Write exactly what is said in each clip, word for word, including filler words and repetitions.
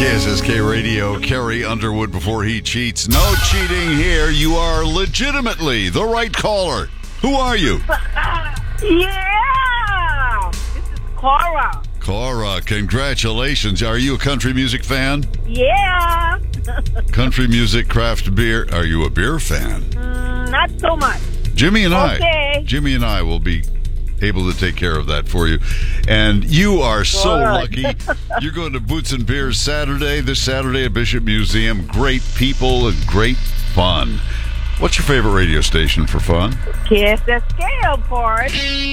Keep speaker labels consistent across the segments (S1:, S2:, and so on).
S1: S S K Radio, Carrie Underwood before he cheats. No cheating here. You are legitimately the right caller. Who are you?
S2: Yeah! This is Cora.
S1: Cora, congratulations. Are you a country music fan?
S2: Yeah.
S1: Country music, craft beer. Are you a beer fan?
S2: Mm, not so much.
S1: Jimmy and
S2: Okay.
S1: I. Jimmy and I will be able to take care of that for you. And you are so
S2: Good.
S1: lucky. You're going to Boots and Beers Saturday, this Saturday at Bishop Museum. Great people and great fun. What's your favorite radio station for fun?
S2: K S S K, of course.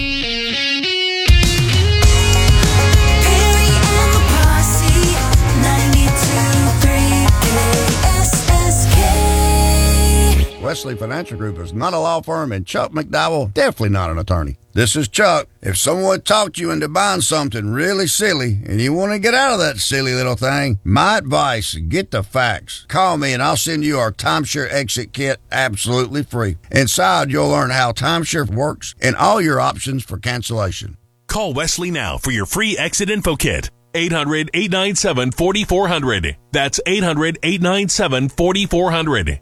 S3: Perry and the Posse, ninety-two point three K S S K.
S4: Wesley Financial Group is not a law firm, and Chuck McDowell definitely not an attorney. This is Chuck. If someone talked you into buying something really silly and you want to get out of that silly little thing, my advice, get the facts. Call me and I'll send you our timeshare exit kit absolutely free. Inside, you'll learn how timeshare works and all your options for cancellation.
S5: Call Wesley now for your free exit info kit. eight hundred, eight nine seven, four four zero zero. That's eight hundred, eight nine seven, four four zero zero.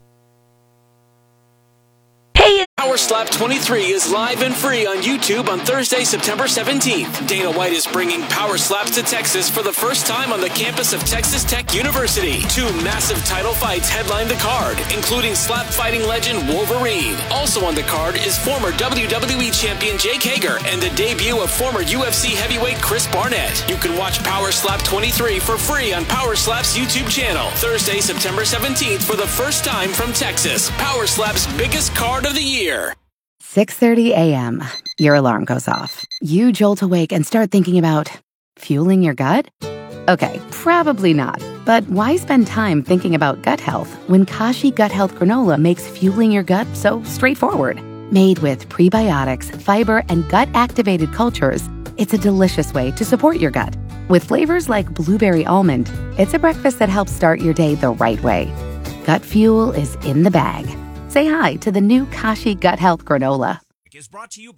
S6: Power Slap twenty-three is live and free on YouTube on Thursday, September seventeenth. Dana White is bringing Power Slaps to Texas for the first time on the campus of Texas Tech University. Two massive title fights headline the card, including slap fighting legend Wolverine. Also on the card is former W W E champion Jake Hager and the debut of former U F C heavyweight Chris Barnett. You can watch Power Slap twenty-three for free on Power Slap's YouTube channel. Thursday, September seventeenth for the first time from Texas. Power Slap's biggest card of the year.
S7: six thirty a.m. Your alarm goes off. You jolt awake and start thinking about fueling your gut? Okay, probably not. But why spend time thinking about gut health when Kashi Gut Health Granola makes fueling your gut so straightforward? Made with prebiotics, fiber, and gut-activated cultures, it's a delicious way to support your gut. With flavors like blueberry almond, it's a breakfast that helps start your day the right way. Gut fuel is in the bag. Say hi to the new Kashi Gut Health Granola.
S5: Is brought to you by